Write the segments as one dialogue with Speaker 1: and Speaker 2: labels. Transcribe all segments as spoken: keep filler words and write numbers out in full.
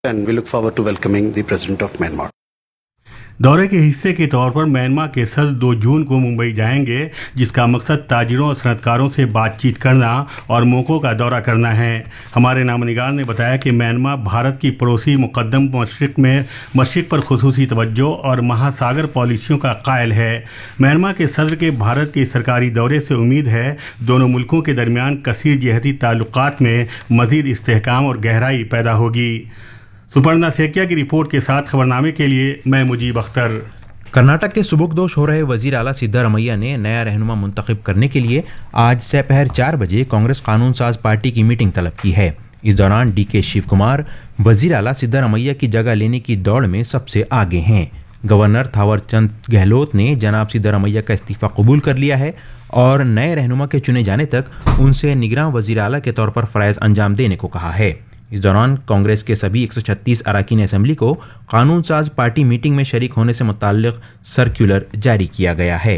Speaker 1: and we look forward to welcoming the President of Myanmar.
Speaker 2: दौरे के हिस्से के तौर पर म्यांमार के सदर दो जून को मुंबई जाएंगे, जिसका मकसद ताजिरों और सनतकारों से बातचीत करना और मौक़ों का दौरा करना है। हमारे नामनिगार ने बताया कि म्यांमार भारत की पड़ोसी मुक़द्दम मशरिक़ में मशरिक़ पर ख़ुसूसी तवज्जो और महासागर पॉलिसियों का कायल है। म्यांमार के सदर के भारत के सरकारी दौरे से उम्मीद है दोनों मुल्कों के दरमियान कसीर जिहती ताल्लुक़ात में मज़ीद इस्तेहकाम और गहराई पैदा होगी। सुपर्णा सेकिया की रिपोर्ट के साथ खबरनामे के लिए मैं मुजीब अख्तर।
Speaker 3: कर्नाटक के सुबुकदोश हो रहे वजीर आला सिद्धारमैया ने नया रहनुमा मुंतखब करने के लिए आज दोपहर चार बजे कांग्रेस कानून साज पार्टी की मीटिंग तलब की है। इस दौरान डी के शिव कुमार वजीर आला सिद्धारमैया की जगह लेने की दौड़ में सबसे आगे हैं। गवर्नर थावरचंद गहलोत ने जनाब सिद्धारमैया का इस्तीफा कबूल कर लिया है और नए रहनुमा के चुने जाने तक उनसे निगरान वजीर आला के तौर पर फ़राइज़ अंजाम देने को कहा है। इस दौरान कांग्रेस के सभी एक सौ छत्तीस अरकान असेंबली को कानून साज पार्टी मीटिंग में शरीक होने से मुताल्लिक सर्कुलर जारी किया गया है।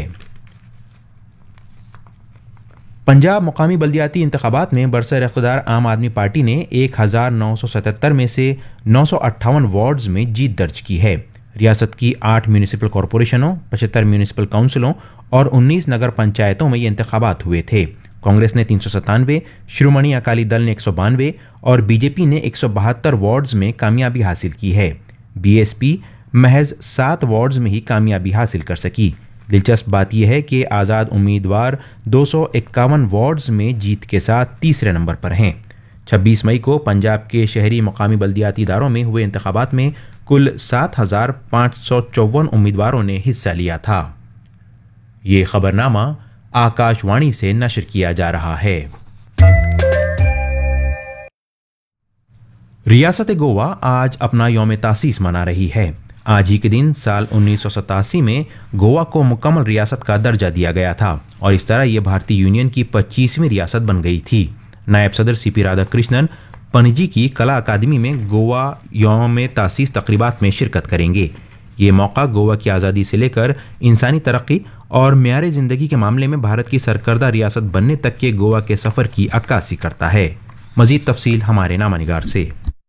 Speaker 3: पंजाब मुकामी बल्दियाती इंतखाबात में बरसर इख्तिदार आम आदमी पार्टी ने एक हज़ार नौ सौ सतहत्तर में से नौ सौ अट्ठावन वार्ड्स में जीत दर्ज की है। रियासत की आठ म्यूनिसिपल कॉरपोरेशनों, पचहत्तर म्यूनिसिपल काउंसिलों और उन्नीस नगर पंचायतों में ये इंतखाबात हुए थे। कांग्रेस ने तीन सौ सत्तानवे, श्रोमणी अकाली दल ने एक सौ बानवे और बीजेपी ने एक सौ बहत्तर वार्ड्स में कामयाबी हासिल की है। बीएसपी महज सात वार्ड्स में ही कामयाबी हासिल कर सकी। दिलचस्प बात यह है कि आज़ाद उम्मीदवार दो सौ इक्यावन वार्ड्स में जीत के साथ तीसरे नंबर पर हैं। छब्बीस मई को पंजाब के शहरी मकामी बल्दियाती इदारों में हुए इंतखाबात में कुल सात हज़ार पाँच सौ चौवन उम्मीदवारों ने हिस्सा लिया था। ये खबरनामा आकाशवाणी से नशर किया जा रहा है। रियासत गोवा आज अपना यौम तासीस मना रही है। आज ही के दिन साल उन्नीस सौ सतासी में गोवा को मुकम्मल रियासत का दर्जा दिया गया था और इस तरह यह भारतीय यूनियन की पच्चीसवीं रियासत बन गई थी। नायब सदर सी पी राधाकृष्णन पणजी की कला अकादमी में गोवा यौम तासीस तकरीबात में शिरकत करेंगे। ये मौका गोवा की आज़ादी से लेकर इंसानी तरक्की और मेयार ज़िंदगी के मामले में भारत की सरकर्दा रियासत बनने तक के गोवा के सफ़र की अक्कासी करता है। मज़ीद तफसील हमारे नामानिगार से।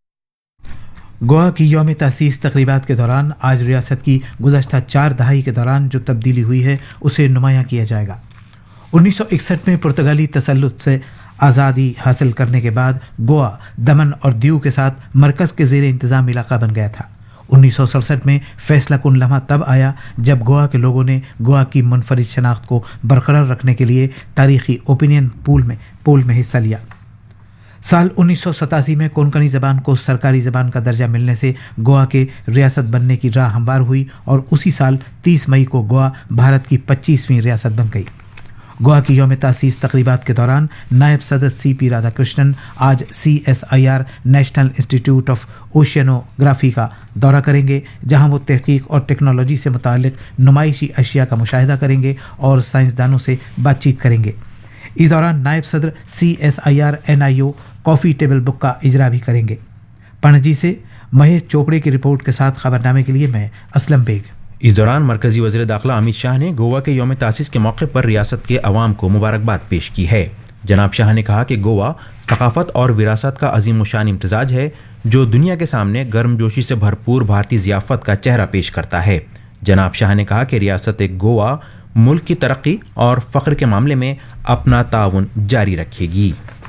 Speaker 4: गोवा की यौम तासीस तकरीबात के दौरान आज रियासत की गुज़श्ता चार दहाई के दौरान जो तब्दीली हुई है उसे नुमायाँ किया जाएगा। उन्नीस सौ इकसठ में पुर्तगाली तसल्लुत से आज़ादी हासिल करने के बाद गोवा दमन और दीव के साथ मरकज़ के ज़ेर इंतज़ाम इलाका बन गया था। उन्नीस सौ सड़सठ में फैसला कुन लम्हा तब आया जब गोवा के लोगों ने गोवा की मुनफरिद शनाख्त को बरकरार रखने के लिए तारीखी ओपिनियन पोल में पोल में हिस्सा लिया। साल उन्नीस सौ सतासी में कोंकणी ज़बान को सरकारी ज़बान का दर्जा मिलने से गोवा के रियासत बनने की राह हमवार हुई और उसी साल तीस मई को गोवा भारत की पच्चीसवीं रियासत बन गई। गोवा की यौम तासीस तकरीबात के दौरान नायब सदर सी पी राधाकृष्णन आज C S I R national institute of oceanography का दौरा करेंगे, जहां वो तहकीक और टेक्नोलॉजी से मुतालिक नुमाइशी अशिया का मुशाहिदा करेंगे और साइंसदानों से बातचीत करेंगे। इस दौरान नायब सदर C S I R N I O coffee table book का इजरा भी करेंगे। पणजी से महेश चोपड़े की रिपोर्ट के साथ खबरनामे के लिए मैं असलम बेग।
Speaker 3: इस दौरान मरकजी वज़ीर दाखिला अमित शाह ने गोवा के यौम तासीस के मौके पर रियासत के अवाम को मुबारकबाद पेश की है। जनाब शाह ने कहा कि गोवा सकाफत और विरासत का अजीम शान इम्तिजाज है जो दुनिया के सामने गर्मजोशी से भरपूर भारतीय ज़ियाफ़त का चेहरा पेश करता है। जनाब शाह ने कहा कि रियासत गोवा मुल्क की तरक्की और फ़ख्र के मामले में अपना ताउन जारी रखेगी।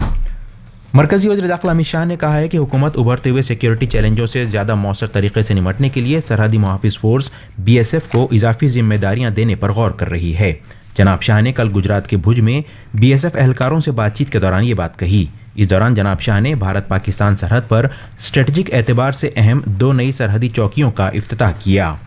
Speaker 3: मरकजी वज़ीर दाखिला अमित शाह ने कहा है कि हुकूमत उभरते हुए सिक्योरिटी चैलेंजों से ज़्यादा मौसर तरीके से निमटने के लिए सरहदी मुहाफ़िज़ फ़ोर्स बी एस एफ को इजाफी जिम्मेदारियां देने पर गौर कर रही है। जनाब शाह ने कल गुजरात के भुज में बी एस एफ एहलकारों से बातचीत के दौरान ये बात कही। इस दौरान जनाब शाह ने भारत पाकिस्तान सरहद पर स्ट्रेटजिक एतबार से अहम दो नई सरहदी चौकियों का इफ्तिताह किया।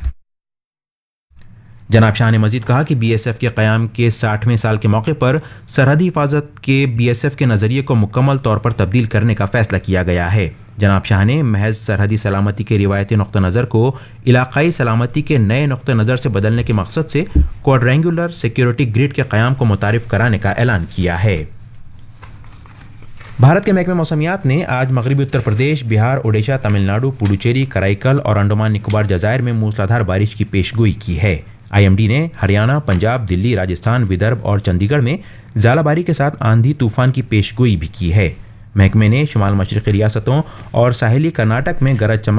Speaker 3: जनाब शाह ने मजीद कहा कि बी एस एफ के क़याम के साठवें साल के मौके पर सरहदी हिफाजत के बी एस एफ के नज़रिए को मुकम्मल तौर पर तब्दील करने का फैसला किया गया है। जनाब शाह ने महज सरहदी सलामती के रिवायती नुक़्ता नज़र को इलाक़ाई सलामती के नए नुक़्ता नज़र से बदलने के मकसद से क्वाड्रेंगुलर सिक्योरिटी ग्रिड के क़याम को मुतारिफ कराने का ऐलान किया है। भारत के महकमे मौसमियात ने आज मगरबी उत्तर प्रदेश, बिहार, ओडिशा, तमिलनाडु, पुडुचेरी, कराईकल और अंडमान निकोबार जज़ायर में मूसलाधार बारिश की पेशगोई की है। आई एम डी ने हरियाणा, पंजाब, दिल्ली, राजस्थान, विदर्भ और चंडीगढ़ में ज़ालाबारी के साथ आंधी तूफान की पेशगोई भी की है। محکمے نے شمال مشرقی ریاستوں اور ساحلی کرناٹک میں گرج چمک